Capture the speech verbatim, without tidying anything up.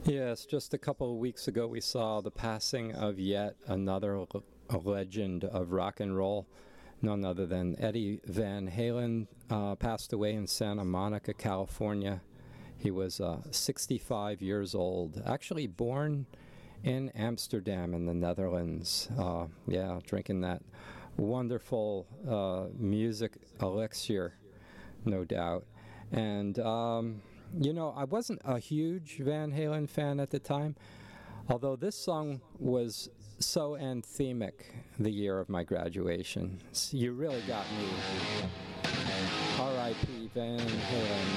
Yes, just a couple of weeks ago we saw the passing of yet another l- a legend of rock and roll, none other than Eddie Van Halen, uh, passed away in Santa Monica, California. He was uh, sixty-five years old, actually born in Amsterdam in the Netherlands. Uh, yeah, drinking that wonderful uh, music elixir, no doubt. And, um, you know, I wasn't a huge Van Halen fan at the time, although this song was so anthemic the year of my graduation. You really got me. R I P Van Halen.